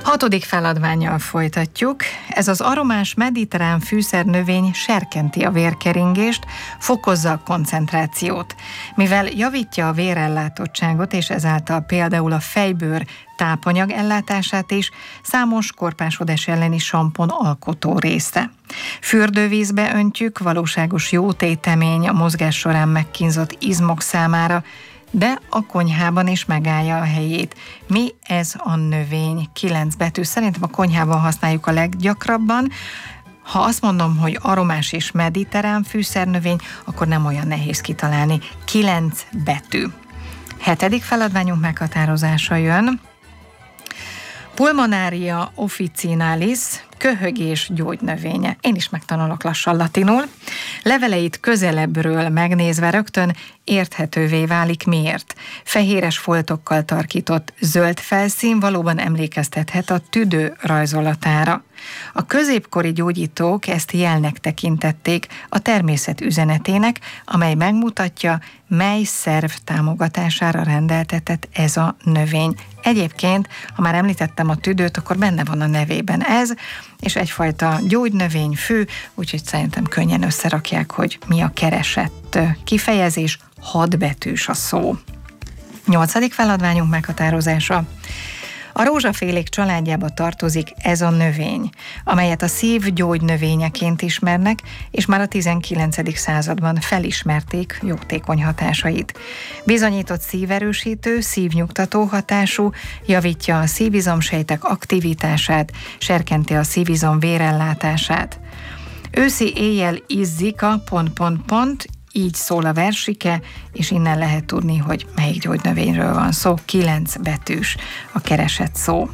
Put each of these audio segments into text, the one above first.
Hatodik feladvánnyal folytatjuk. Ez az aromás mediterrán fűszernövény serkenti a vérkeringést, fokozza a koncentrációt. Mivel javítja a vérellátottságot, és ezáltal például a fejbőr tápanyag ellátását is, számos korpásodás elleni sampon alkotó része. Fürdővízbe öntjük, valóságos jótétemény a mozgás során megkínzott izmok számára, de a konyhában is megállja a helyét. Mi ez a növény? 9 betű. Szerintem a konyhában használjuk a leggyakrabban. Ha azt mondom, hogy aromás és mediterrán fűszernövény, akkor nem olyan nehéz kitalálni. 9 betű. 7. feladványunk meghatározása jön. Pulmonaria officinalis, köhögés gyógynövénye. Én is megtanulok lassan latinul. Leveleit közelebbről megnézve rögtön érthetővé válik miért. Fehéres foltokkal tarkított zöld felszín valóban emlékeztethet a tüdő rajzolatára. A középkori gyógyítók ezt jelnek tekintették a természet üzenetének, amely megmutatja, mely szerv támogatására rendeltetett ez a növény. Egyébként, ha már említettem a tüdőt, akkor benne van a nevében ez, és egyfajta gyógynövényfű, úgyhogy szerintem könnyen összerakják, hogy mi a keresett kifejezés, 6 betűs a szó. 8. feladványunk meghatározása. A rózsafélék családjába tartozik ez a növény, amelyet a szív gyógynövényeként ismernek, és már a 19. században felismerték jótékony hatásait. Bizonyított szíverősítő, szívnyugtató hatású, javítja a szívizomsejtek aktivitását, serkenti a szívizom vérellátását. Őszi éjjel izzik a ... Így szól a versike, és innen lehet tudni, hogy melyik gyógynövényről van szó. 9 betűs a keresett szó.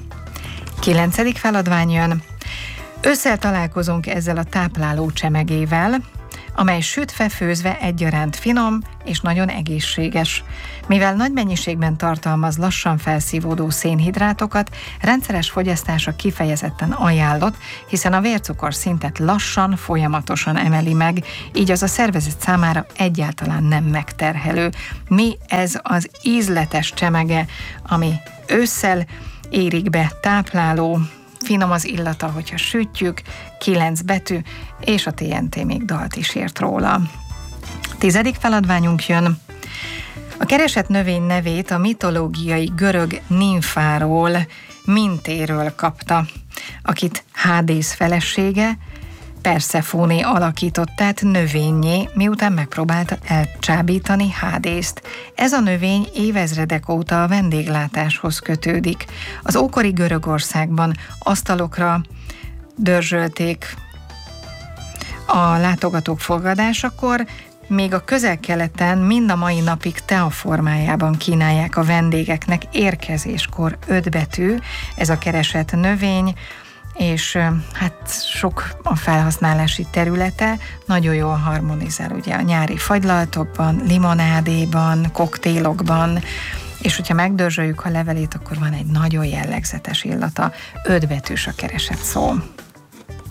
9. feladvány jön. Ősszel találkozunk ezzel a tápláló csemegével, amely sütve, főzve egyaránt finom és nagyon egészséges. Mivel nagy mennyiségben tartalmaz lassan felszívódó szénhidrátokat, rendszeres fogyasztása kifejezetten ajánlott, hiszen a vércukor szintet lassan, folyamatosan emeli meg, így az a szervezet számára egyáltalán nem megterhelő. Mi ez az ízletes csemege, ami ősszel érik be, tápláló, finom az illata, hogyha sütjük, 9 betű, és a TNT még dalt is írt róla. 10. feladványunk jön. A keresett növény nevét a mitológiai görög nimfáról, Mintéről kapta, akit Hádész felesége, Persefóné alakított át növényé, miután megpróbálta elcsábítani Hádészt. Ez a növény évezredek óta a vendéglátáshoz kötődik. Az ókori Görögországban asztalokra dörzsölték a látogatók fogadásakor, még a Közel-Keleten mind a mai napig tea formájában kínálják a vendégeknek érkezéskor. 5 betű, ez a keresett növény, és hát sok a felhasználási területe, nagyon jól harmonizál ugye a nyári fagylaltokban, limonádéban, koktélokban, és hogyha megdörzsöljük a levelét, akkor van egy nagyon jellegzetes illata, 5 betűs a keresett szó.